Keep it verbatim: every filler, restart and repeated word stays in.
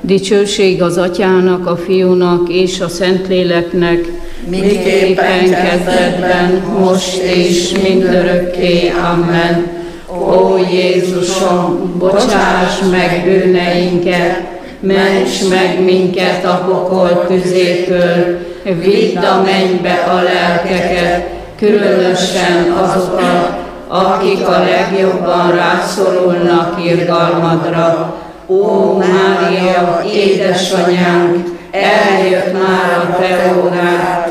Dicsőség az Atyának, a Fiúnak és a Szentléleknek, miképpen kezdetben, most és mindörökké. Amen. Ó Jézusom, bocsáss meg bűneinket, ments meg minket a pokol tüzétől, vidd a mennybe a lelkeket, különösen azokat, akik a legjobban rászorulnak irgalmadra. Ó Mária, édesanyánk, eljött már a te órád,